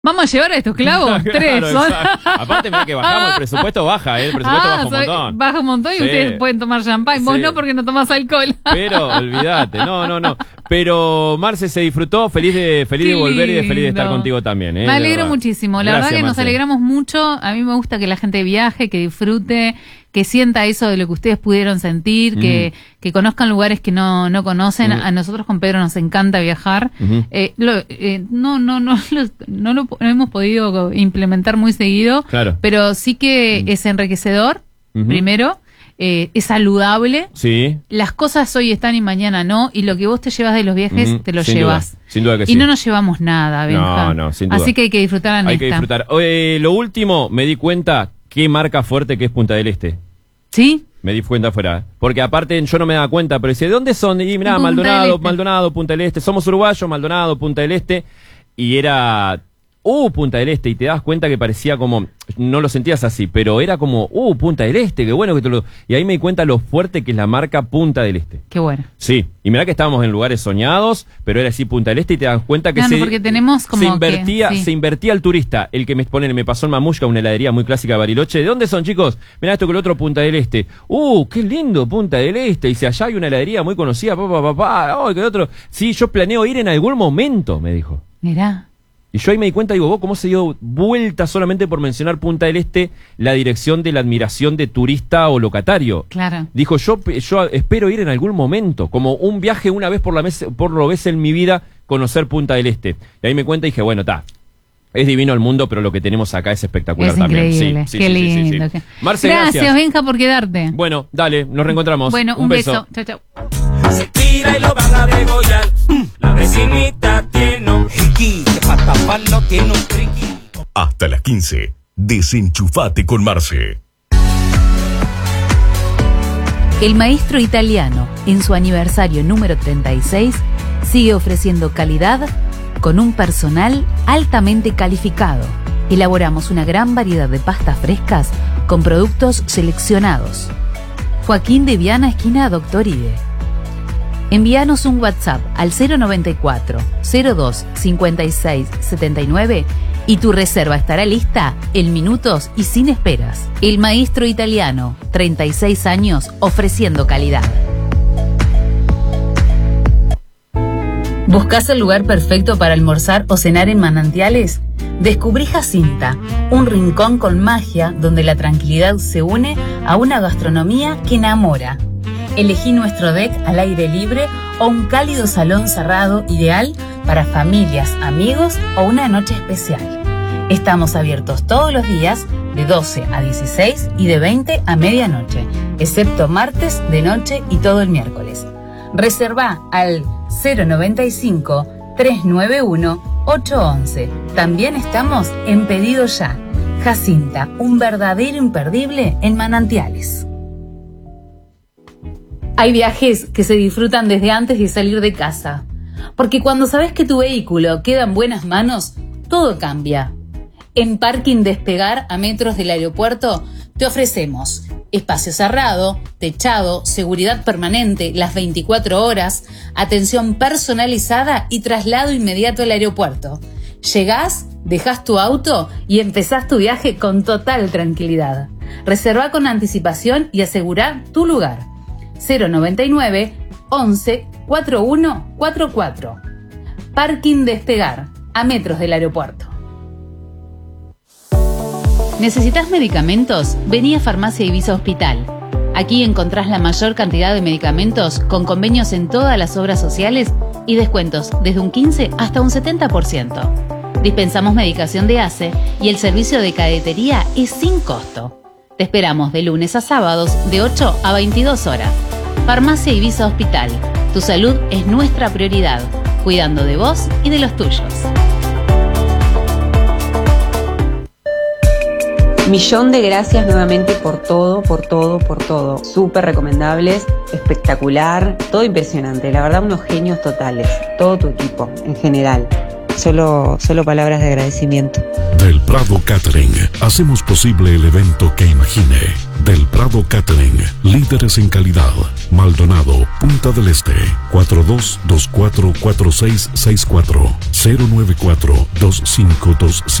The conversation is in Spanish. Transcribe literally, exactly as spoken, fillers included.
Vamos a llevar a estos clavos, Claro, tres. Son... Aparte, mira que bajamos, el presupuesto baja, ¿eh? El presupuesto ah, baja un soy, montón. Baja un montón y Sí. ustedes pueden tomar champán. Vos Sí. no, porque no tomás alcohol. Pero, olvídate, no, no, no. Pero, Marce, se disfrutó, feliz de feliz Qué de volver y de feliz de estar lindo. contigo también, ¿eh? Me alegro verdad. muchísimo. La Gracias, verdad que nos Marce. alegramos mucho. A mí me gusta que la gente viaje, que disfrute, que sienta eso de lo que ustedes pudieron sentir, Ujú. que, que conozcan lugares que no, no conocen. Ujú. A nosotros con Pedro nos encanta viajar. Ujú. Eh, lo, eh, no, no, no, lo, no lo no hemos podido implementar muy seguido, Claro. pero sí que es enriquecedor, Ujú. primero, eh, es saludable. Sí. Las cosas hoy están y mañana no, y lo que vos te llevas de los viajes, Ujú. te lo Sin llevas. duda, sin duda que y sí. no nos llevamos nada, Benja. No, no, sin duda. Así que hay que disfrutar a Hay Nesta. que disfrutar. Eh, lo último, me di cuenta qué marca fuerte que es Punta del Este. ¿Sí? Me di cuenta afuera. Porque aparte yo no me daba cuenta, pero decía, ¿de dónde son? Y mirá, Punta del Maldonado, Este. Maldonado, Punta del Este. Somos uruguayos, Maldonado, Punta del Este. Y era, uh, Punta del Este. Y te das cuenta que parecía como, no lo sentías así, pero era como, uh, Punta del Este, qué bueno que te lo... Y ahí me di cuenta lo fuerte que es la marca Punta del Este. Qué bueno. Sí, y mirá que estábamos en lugares soñados, pero era así Punta del Este y te das cuenta que No, no, se, porque tenemos como se invertía, que- sí. se invertía el turista, el que me pone, me pasó en Mamushka, una heladería muy clásica de Bariloche. ¿De dónde son, chicos? Mirá esto que el otro, Punta del Este. Uh, qué lindo, Punta del Este. Y si allá hay una heladería muy conocida, papá, papá, oh, que el otro. Sí, yo planeo ir en algún momento, me dijo. Mirá. Y yo ahí me di cuenta, digo, vos, ¿cómo se dio vuelta solamente por mencionar Punta del Este la dirección de la admiración de turista o locatario? Claro. Dijo, yo, yo espero ir en algún momento, como un viaje una vez por la mes, por lo vez en mi vida, conocer Punta del Este. Y ahí me cuenta y dije, bueno, está, es divino el mundo, pero lo que tenemos acá es espectacular Es también. increíble. Sí, sí, Qué sí, sí, sí, lindo. sí. Marce, gracias, gracias. Benja, por quedarte. Bueno, dale, nos reencontramos. Bueno, un, beso. Chao, chao. Se tira y lo van a degollar. La vecinita tiene un jiqui, que pa' taparlo tiene un triqui. Hasta las quince. Desenchufate con Marce. El maestro italiano, en su aniversario número treinta y seis, sigue ofreciendo calidad con un personal altamente calificado. Elaboramos una gran variedad de pastas frescas con productos seleccionados. Joaquín de Viana, esquina Doctor Ide. Envíanos un WhatsApp al cero noventa y cuatro, cero dos, cincuenta y seis, setenta y nueve y tu reserva estará lista en minutos y sin esperas. El maestro italiano, treinta y seis años ofreciendo calidad. ¿Buscas el lugar perfecto para almorzar o cenar en Manantiales? Descubrí Jacinta, un rincón con magia donde la tranquilidad se une a una gastronomía que enamora. Elegí nuestro deck al aire libre o un cálido salón cerrado ideal para familias, amigos o una noche especial. Estamos abiertos todos los días de doce a dieciséis y de veinte a medianoche, excepto martes de noche y todo el miércoles. Reserva al cero noventa y cinco, trescientos noventa y uno, ochocientos once. También estamos en Pedido Ya. Jacinta, un verdadero imperdible en Manantiales. Hay viajes que se disfrutan desde antes de salir de casa, porque cuando sabes que tu vehículo queda en buenas manos, todo cambia. En Parking Despegar, a metros del aeropuerto, te ofrecemos espacio cerrado, techado, seguridad permanente las veinticuatro horas, atención personalizada y traslado inmediato al aeropuerto. Llegás, dejás tu auto y empezás tu viaje con total tranquilidad. Reserva con anticipación y asegura tu lugar. cero noventa y nueve, once, cuarenta y uno cuarenta y cuatro. Parking Despegar, a metros del aeropuerto. ¿Necesitas medicamentos? Vení a Farmacia Ibiza Hospital. Aquí encontrás la mayor cantidad de medicamentos con convenios en todas las obras sociales y descuentos desde un quince hasta un setenta por ciento. Dispensamos medicación de A C E y el servicio de cadetería es sin costo. Te esperamos de lunes a sábados de ocho a veintidós horas. Farmacia Ibiza Hospital. Tu salud es nuestra prioridad, cuidando de vos y de los tuyos. Millón de gracias nuevamente por todo, por todo, por todo. Súper recomendables, espectacular, todo impresionante. La verdad, unos genios totales. Todo tu equipo, en general. solo, solo palabras de agradecimiento. Del Prado Catering, hacemos posible el evento que imagine. Del Prado Catering, líderes en calidad. Maldonado, Punta del Este, cuatro dos dos cuatro cuatro seis seis cuatro, cero nueve cuatro dos cinco dos